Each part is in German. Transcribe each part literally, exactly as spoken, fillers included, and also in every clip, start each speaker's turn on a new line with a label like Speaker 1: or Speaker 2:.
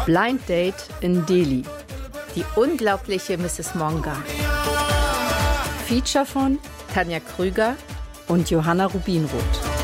Speaker 1: Blind Date in Delhi. Die unglaubliche Misses Monga. Feature von Tanja Krüger und Johanna Rubinroth.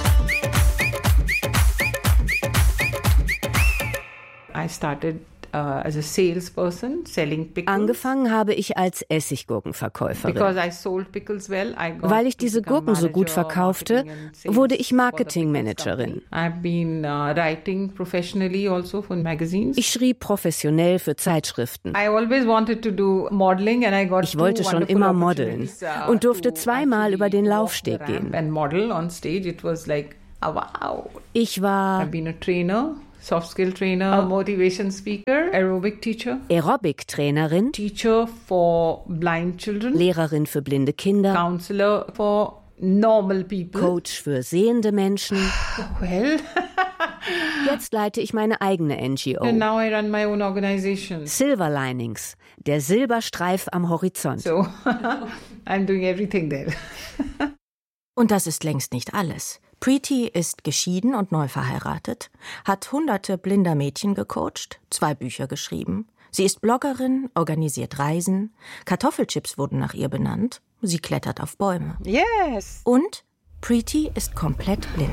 Speaker 2: I started uh, as a salesperson selling pickles.
Speaker 3: Angefangen habe ich als Essiggurkenverkäuferin.
Speaker 2: Because I sold pickles well, I got
Speaker 3: Weil ich diese Gurken so gut verkaufte, wurde ich Marketingmanagerin.
Speaker 2: I've been uh, writing professionally also for magazines.
Speaker 3: Ich schrieb professionell für Zeitschriften.
Speaker 2: I always wanted to do modeling and I got
Speaker 3: Ich wollte schon immer modeln und durfte zweimal über den Laufsteg gehen.
Speaker 2: And model on stage, it was like, oh, wow.
Speaker 3: Ich war
Speaker 2: I've been a trainer. Soft skill trainer, a motivation speaker, aerobic teacher,
Speaker 3: Aerobic-Trainerin,
Speaker 2: teacher for blind children,
Speaker 3: Lehrerin für blinde Kinder,
Speaker 2: counselor for normal people,
Speaker 3: Coach für sehende Menschen.
Speaker 2: Well,
Speaker 3: jetzt leite ich meine eigene N G O.
Speaker 2: And now I run my own organization.
Speaker 3: Silver Linings, der Silberstreif am Horizont.
Speaker 2: So, I'm doing everything there.
Speaker 4: Und das ist längst nicht alles. Preeti ist geschieden und neu verheiratet, hat hunderte blinder Mädchen gecoacht, zwei Bücher geschrieben. Sie ist Bloggerin, organisiert Reisen, Kartoffelchips wurden nach ihr benannt, sie klettert auf Bäume.
Speaker 2: Yes!
Speaker 4: Und Preeti ist komplett blind.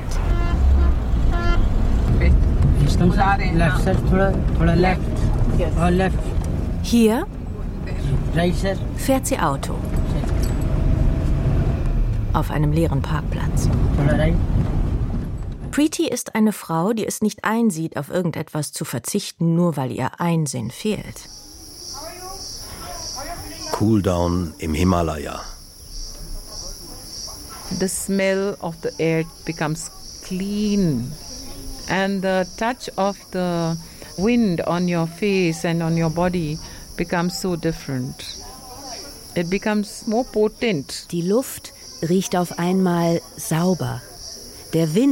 Speaker 4: Hier fährt sie Auto. Auf einem leeren Parkplatz. Preeti ist eine Frau, die es nicht einsieht, auf irgendetwas zu verzichten, nur weil ihr Einsinn fehlt.
Speaker 5: Cooldown im Himalaya.
Speaker 2: The smell of the air becomes clean and the touch of the wind on your face and on your body becomes so different. It becomes more potent.
Speaker 3: Die Luft riecht auf einmal sauber. Der Wind